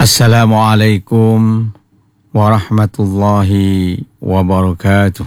Assalamualaikum warahmatullahi wabarakatuh.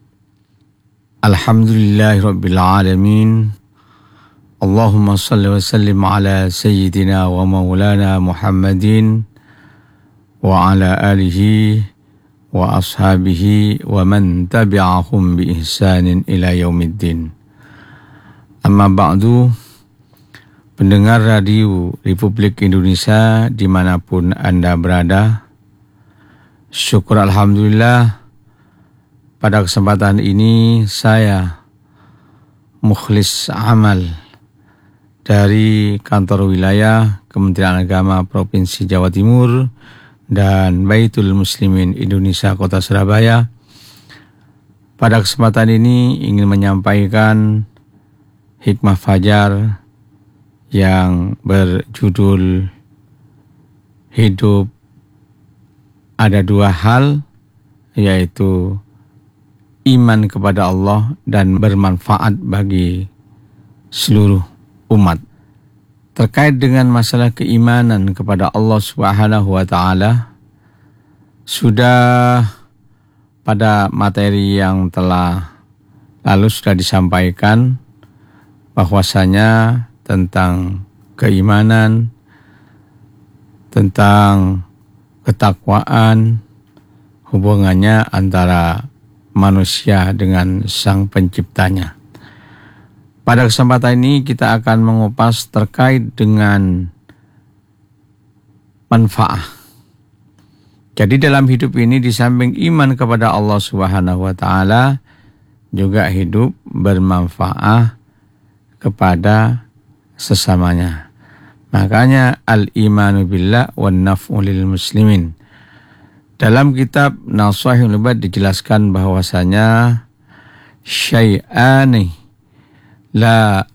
Alhamdulillahirabbil alamin. Allahumma shalli wa sallim ala sayyidina wa maulana Muhammadin wa ala alihi wa ashabihi wa man tabi'ahum bi ihsanin ila yaumiddin. Amma ba'du. Pendengar radio Republik Indonesia dimanapun Anda berada, syukur Alhamdulillah pada kesempatan ini saya Mukhlis Amal dari kantor wilayah Kementerian Agama Provinsi Jawa Timur dan Baitul Muslimin Indonesia Kota Surabaya pada kesempatan ini ingin menyampaikan hikmah fajar yang berjudul hidup ada dua hal, yaitu iman kepada Allah dan bermanfaat bagi seluruh umat. Terkait dengan masalah keimanan kepada Allah Subhanahu wa Ta'ala, sudah pada materi yang telah lalu sudah disampaikan bahwasanya tentang keimanan, tentang ketakwaan, hubungannya antara manusia dengan Sang Penciptanya. Pada kesempatan ini kita akan mengupas terkait dengan manfaat. Jadi dalam hidup ini di samping iman kepada Allah Subhanahu wa Ta'ala, juga hidup bermanfaat kepada sesamanya. Makanya al-imanu billah wan naf'u lil muslimin. Dalam kitab Nasaihul Ibad dijelaskan bahwasanya syai'ani la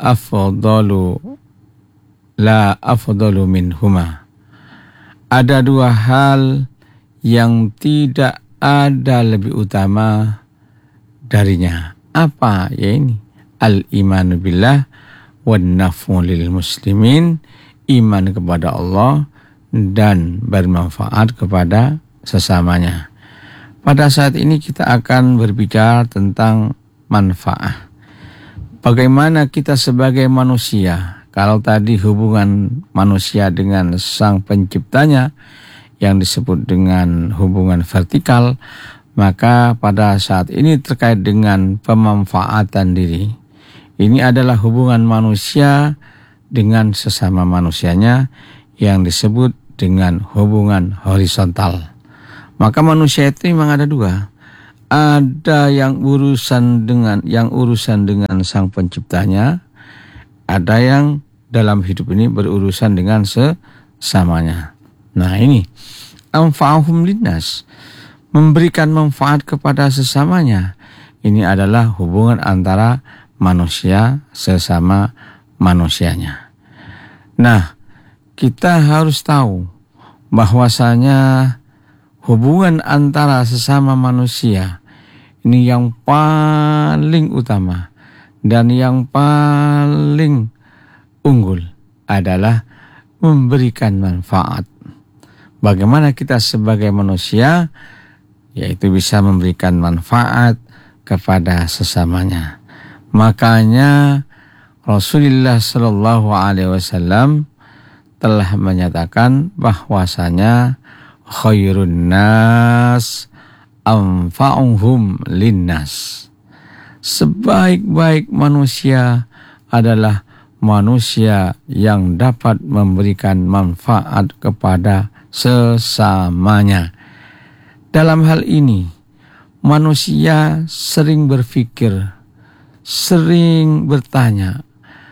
afdalu minhuma. Ada dua hal yang tidak ada lebih utama darinya. Apa ya ini? Al-imanu billah wan naf'u lil muslimin, iman kepada Allah dan bermanfaat kepada sesamanya. Pada saat ini kita akan berbicara tentang manfaat. Bagaimana kita sebagai manusia, kalau tadi hubungan manusia dengan Sang Penciptanya yang disebut dengan hubungan vertikal, maka pada saat ini terkait dengan pemanfaatan diri. Ini adalah hubungan manusia dengan sesama manusianya yang disebut dengan hubungan horizontal. Maka manusia itu memang ada dua. Ada yang urusan dengan Sang Penciptanya, ada yang dalam hidup ini berurusan dengan sesamanya. Nah ini, anfa'uhum linnas, memberikan manfaat kepada sesamanya. Ini adalah hubungan antara manusia sesama manusianya. Nah, kita harus tahu bahwasanya hubungan antara sesama manusia ini yang paling utama dan yang paling unggul adalah memberikan manfaat. Bagaimana kita sebagai manusia yaitu bisa memberikan manfaat kepada sesamanya. Makanya Rasulullah Shallallahu Alaihi Wasallam telah menyatakan bahwasanya khairun nas anfa'uhum linnas. Sebaik-baik manusia adalah manusia yang dapat memberikan manfaat kepada sesamanya. Dalam hal ini manusia sering berpikir, sering bertanya,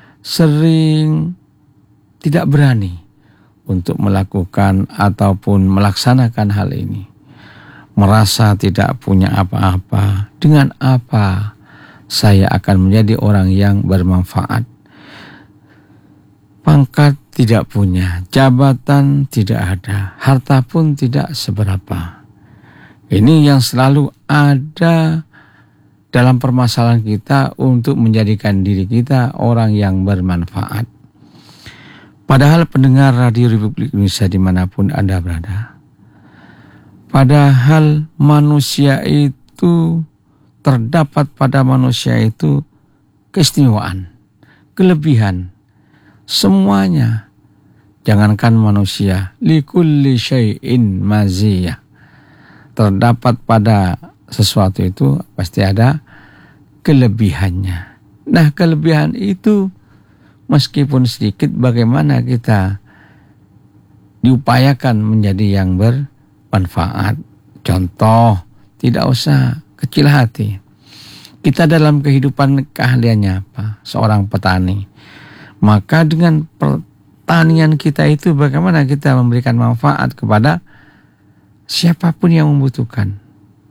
sering tidak berani untuk melakukan ataupun melaksanakan hal ini. Merasa tidak punya apa-apa. Dengan apa saya akan menjadi orang yang bermanfaat? Pangkat tidak punya, jabatan tidak ada, harta pun tidak seberapa. Ini yang selalu ada dalam permasalahan kita untuk menjadikan diri kita orang yang bermanfaat. Padahal pendengar Radio Republik Indonesia dimanapun Anda berada, padahal manusia itu, terdapat pada manusia itu keistimewaan, kelebihan, semuanya. Jangankan manusia, likulli syai'in maziyah. Terdapat pada sesuatu itu pasti ada kelebihannya. Nah, kelebihan itu meskipun sedikit, bagaimana kita diupayakan menjadi yang bermanfaat. Contoh, tidak usah kecil hati. Kita dalam kehidupan keahliannya apa? Seorang petani. Maka dengan pertanian kita itu bagaimana kita memberikan manfaat kepada siapapun yang membutuhkan.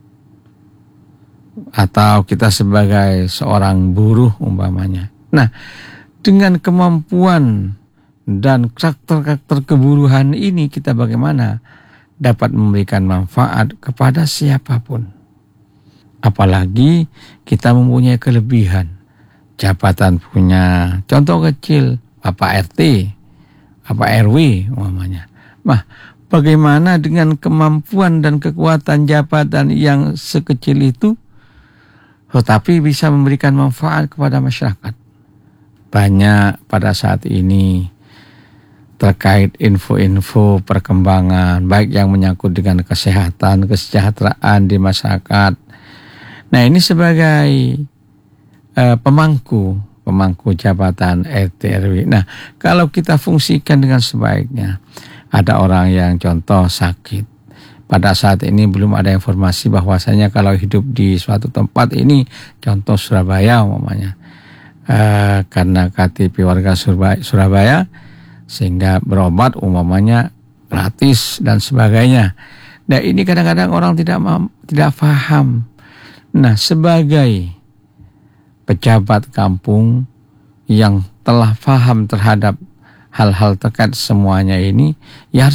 Atau kita sebagai seorang buruh umpamanya. Nah, dengan kemampuan dan karakter keburuhan ini kita bagaimana dapat memberikan manfaat kepada siapapun. Apalagi kita mempunyai kelebihan. Jabatan punya, contoh kecil, Bapak RT, Bapak RW umpamanya. Nah, bagaimana dengan kemampuan dan kekuatan jabatan yang sekecil itu, tetapi bisa memberikan manfaat kepada masyarakat. Banyak pada saat ini terkait info-info perkembangan, baik yang menyangkut dengan kesehatan, kesejahteraan di masyarakat. Nah, ini sebagai pemangku jabatan RT RW. Nah, kalau kita fungsikan dengan sebaiknya, ada orang yang contoh sakit. Pada saat ini belum ada informasi bahwasanya kalau hidup di suatu tempat ini, contoh Surabaya umpamanya, karena KTP warga Surabaya, sehingga berobat umpamanya gratis dan sebagainya. Nah, ini kadang-kadang orang tidak paham. Nah, sebagai pejabat kampung yang telah paham terhadap hal-hal terkait semuanya ini, ya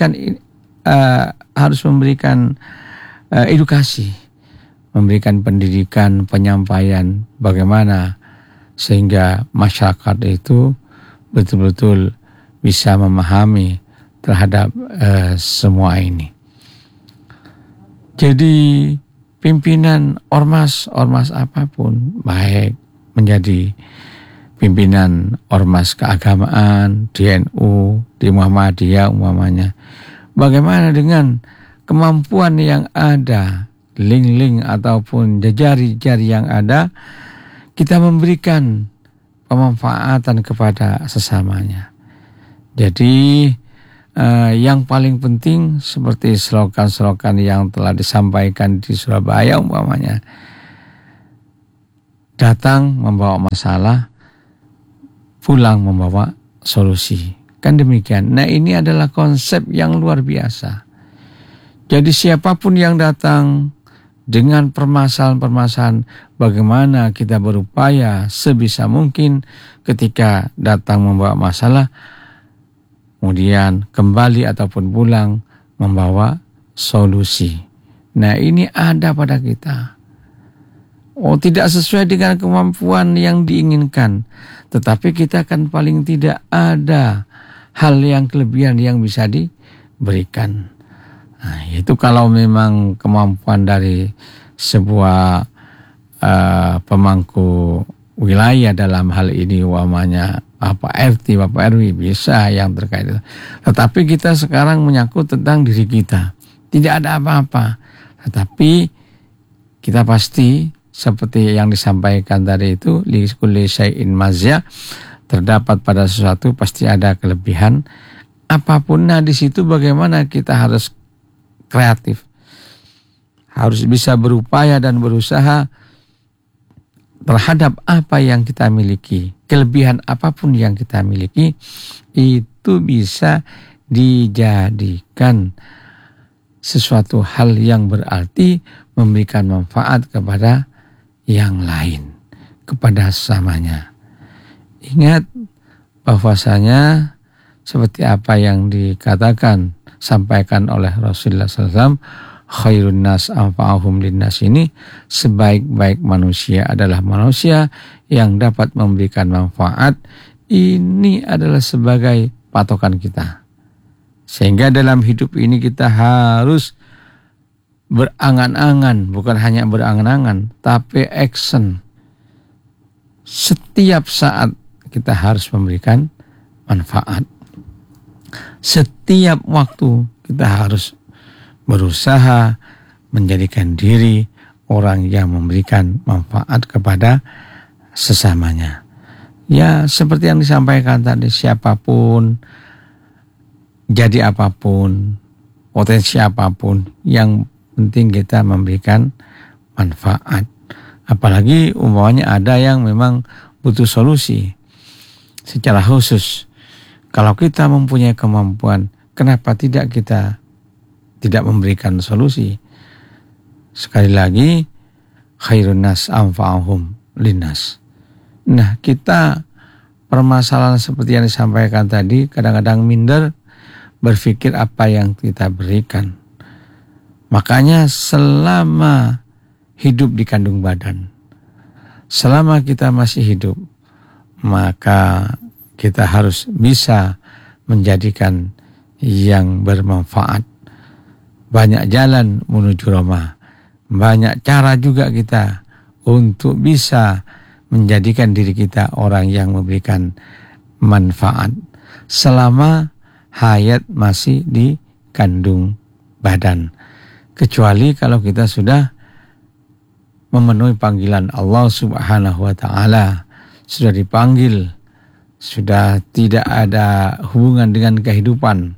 harus memberikan edukasi, memberikan pendidikan, penyampaian bagaimana sehingga masyarakat itu betul-betul bisa memahami terhadap semua ini. Jadi pimpinan ormas apapun, baik menjadi pimpinan ormas keagamaan, di NU, di Muhammadiyah umpamanya, bagaimana dengan kemampuan yang ada, link-link ataupun jari-jari yang ada, kita memberikan pemanfaatan kepada sesamanya. Jadi yang paling penting seperti slogan-slogan yang telah disampaikan di Surabaya umpamanya, datang membawa masalah, pulang membawa solusi. Kan demikian. Nah, ini adalah konsep yang luar biasa. Jadi siapapun yang datang dengan permasalahan-permasalahan, bagaimana kita berupaya sebisa mungkin ketika datang membawa masalah, kemudian kembali ataupun pulang membawa solusi. Nah, ini ada pada kita. Oh, tidak sesuai dengan kemampuan yang diinginkan, tetapi kita kan paling tidak ada hal yang kelebihan yang bisa diberikan. Nah, itu kalau memang kemampuan dari sebuah pemangku wilayah dalam hal ini umpamanya Bapak RT, Bapak RW bisa yang terkait itu. Tetapi kita sekarang menyangkut tentang diri kita. Tidak ada apa-apa. Tetapi kita pasti seperti yang disampaikan tadi itu, likulli syai'in maziyah, terdapat pada sesuatu pasti ada kelebihan apapun. Nah, di situ bagaimana kita harus kreatif, harus bisa berupaya dan berusaha terhadap apa yang kita miliki. Kelebihan apapun yang kita miliki itu bisa dijadikan sesuatu hal yang berarti, memberikan manfaat kepada yang lain, kepada sesamanya. Ingat bahwasanya seperti apa yang dikatakan, sampaikan oleh Rasulullah SAW, khairun nas anfa'ahum linnas, ini sebaik-baik manusia adalah manusia yang dapat memberikan manfaat. Ini adalah sebagai patokan kita. Sehingga dalam hidup ini kita harus berangan-angan, bukan hanya berangan-angan, tapi action. Setiap saat kita harus memberikan manfaat. Setiap waktu kita harus berusaha menjadikan diri orang yang memberikan manfaat kepada sesamanya. Ya, seperti yang disampaikan tadi, siapapun, jadi apapun, potensi apapun, yang penting kita memberikan manfaat. Apalagi umpamanya ada yang memang butuh solusi secara khusus. Kalau kita mempunyai kemampuan, kenapa tidak kita tidak memberikan solusi? Sekali lagi, khairun nas anfa'uhum linnas. Nah, kita permasalahan seperti yang disampaikan tadi, kadang-kadang minder berpikir apa yang kita berikan. Makanya selama hidup di kandung badan, selama kita masih hidup, maka kita harus bisa menjadikan yang bermanfaat. Banyak jalan menuju Roma, banyak cara juga kita untuk bisa menjadikan diri kita orang yang memberikan manfaat selama hayat masih di kandung badan. Kecuali kalau kita sudah memenuhi panggilan Allah Subhanahu wa Ta'ala, sudah dipanggil, sudah tidak ada hubungan dengan kehidupan,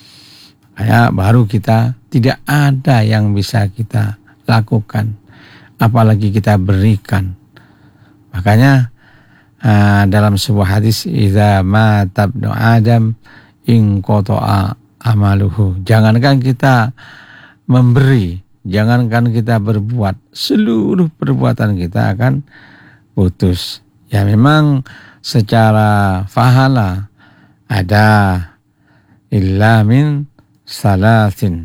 baru kita tidak ada yang bisa kita lakukan, apalagi kita berikan. Makanya dalam sebuah hadis, idza mata ibnu Adam inqata'a amaluhu. Jangankan kita memberi, jangankan kita berbuat, seluruh perbuatan kita akan putus. Ya memang secara pahala ada illa min salasin.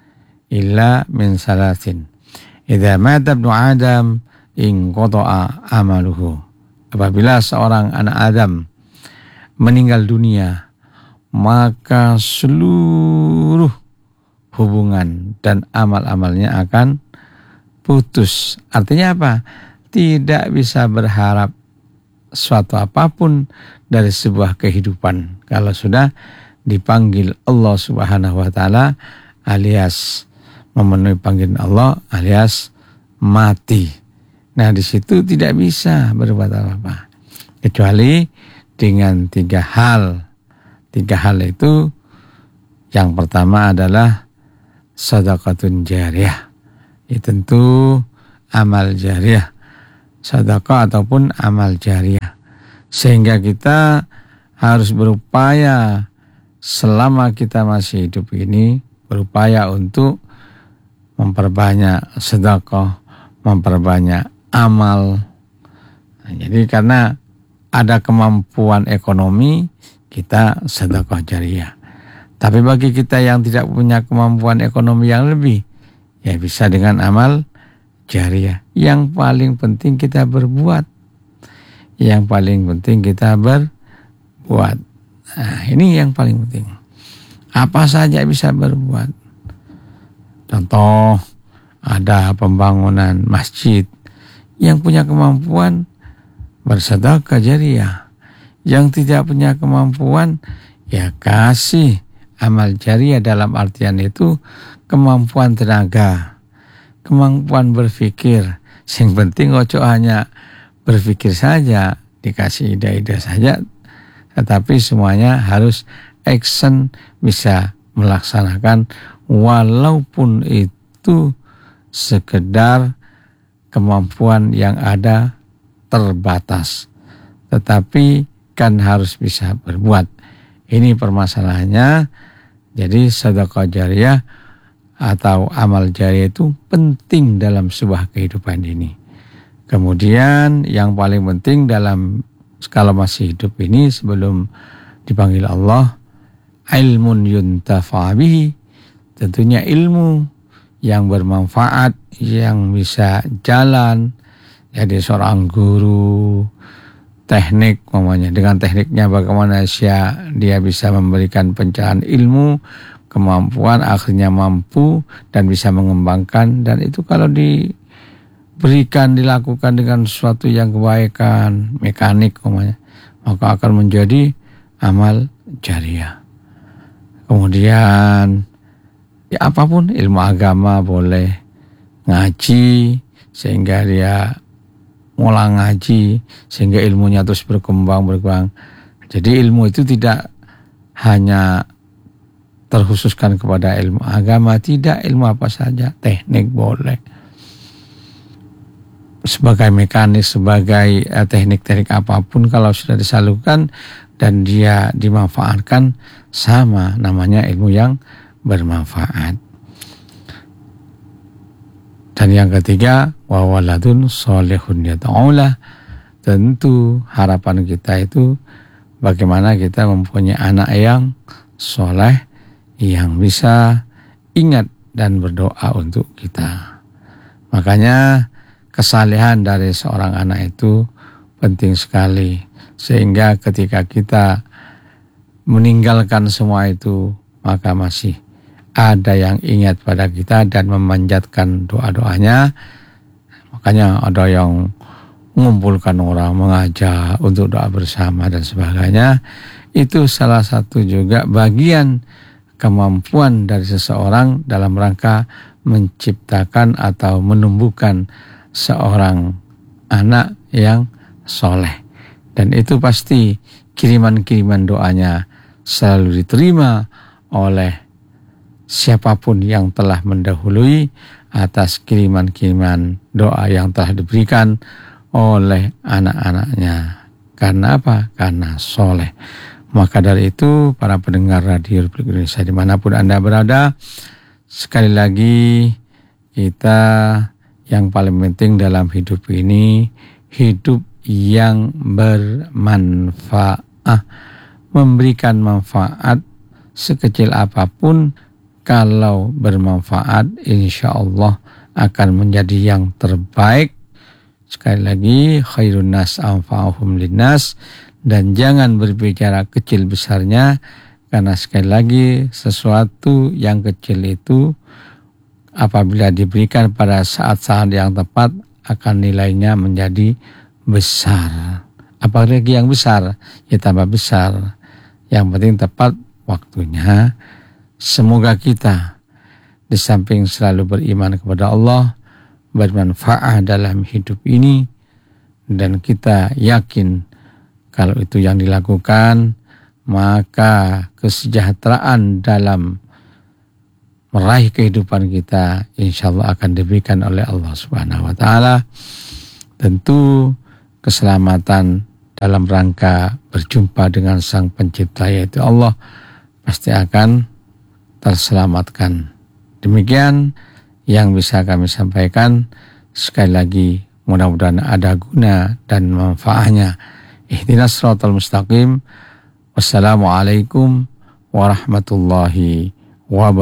Idza mata ibnu Adam inqata'a amaluhu. Apabila seorang anak Adam meninggal dunia, maka seluruh hubungan dan amal-amalnya akan putus. Artinya apa? Tidak bisa berharap suatu apapun dari sebuah kehidupan kalau sudah dipanggil Allah Subhanahu wa Ta'ala, alias memenuhi panggilan Allah, alias mati. Nah, di situ tidak bisa berbuat apa-apa kecuali dengan tiga hal. Tiga hal itu, yang pertama adalah sedekatun jariyah. Itu tentu amal jariyah, sedekah ataupun amal jariyah. Sehingga kita harus berupaya selama kita masih hidup ini, berupaya untuk memperbanyak sedekah, memperbanyak amal. Nah, jadi karena ada kemampuan ekonomi, kita sedekah jariyah. Tapi bagi kita yang tidak punya kemampuan ekonomi yang lebih, ya bisa dengan amal jariyah. Yang paling penting kita berbuat. Yang paling penting kita berbuat. Nah, ini yang paling penting. Apa saja bisa berbuat. Contoh, ada pembangunan masjid. Yang punya kemampuan bersedekah jariyah. Yang tidak punya kemampuan, ya kasih amal jariyah. Dalam artian itu kemampuan tenaga, kemampuan berpikir. Yang penting ojo hanya berpikir saja, dikasih ide-ide saja, tetapi semuanya harus action, bisa melaksanakan, walaupun itu sekedar kemampuan yang ada terbatas, tetapi kan harus bisa berbuat. Ini permasalahannya. Jadi sedekah jariyah atau amal jariyah itu penting dalam sebuah kehidupan ini. Kemudian yang paling penting dalam kalau masih hidup ini sebelum dipanggil Allah, ilmun yuntafa bihi. Tentunya ilmu yang bermanfaat, yang bisa jalan. Jadi seorang guru teknik umpamanya. Dengan tekniknya bagaimana dia bisa memberikan pencerahan ilmu, kemampuan, akhirnya mampu dan bisa mengembangkan. Dan itu kalau dilakukan dengan sesuatu yang kebaikan, mekanik umpamanya, maka akan menjadi amal jariah. Kemudian ya apapun, ilmu agama boleh, ngaji sehingga dia ngolah ngaji sehingga ilmunya terus berkembang. Jadi ilmu itu tidak hanya terkhususkan kepada ilmu agama, tidak, ilmu apa saja, teknik boleh. Sebagai mekanik, sebagai teknik-teknik apapun kalau sudah disalurkan dan dia dimanfaatkan, sama, namanya ilmu yang bermanfaat. Dan yang ketiga, wa waladun sholihun yad'ulah. Tentu harapan kita itu bagaimana kita mempunyai anak yang soleh, yang bisa ingat dan berdoa untuk kita. Makanya kesalehan dari seorang anak itu penting sekali. Sehingga ketika kita meninggalkan semua itu, maka masih ada yang ingat pada kita dan memanjatkan doa-doanya. Makanya ada yang mengumpulkan orang, mengajak untuk doa bersama dan sebagainya. Itu salah satu juga bagian kemampuan dari seseorang dalam rangka menciptakan atau menumbuhkan seorang anak yang soleh. Dan itu pasti kiriman-kiriman doanya selalu diterima oleh siapapun yang telah mendahului atas kiriman-kiriman doa yang telah diberikan oleh anak-anaknya. Karena apa? Karena soleh. Maka dari itu, para pendengar Radio Republik Indonesia dimanapun Anda berada, sekali lagi kita yang paling penting dalam hidup ini, hidup yang bermanfaat, memberikan manfaat sekecil apapun. Kalau bermanfaat, insya Allah akan menjadi yang terbaik. Sekali lagi, khairun nas anfa'uhum linnas. Dan jangan berbicara kecil besarnya, karena sekali lagi sesuatu yang kecil itu apabila diberikan pada saat-saat yang tepat akan nilainya menjadi besar. Apalagi yang besar, ya tambah besar. Yang penting tepat waktunya. Semoga kita di samping selalu beriman kepada Allah, bermanfaat dalam hidup ini, dan kita yakin kalau itu yang dilakukan, maka kesejahteraan dalam meraih kehidupan kita insya Allah akan diberikan oleh Allah Subhanahu wa Ta'ala. Tentu keselamatan dalam rangka berjumpa dengan Sang Pencipta yaitu Allah pasti akan terselamatkan. Demikian yang bisa kami sampaikan. Sekali lagi mudah-mudahan ada guna dan manfaatnya. Ihdinas siratal mustaqim. Wassalamualaikum warahmatullahi wabarakatuh.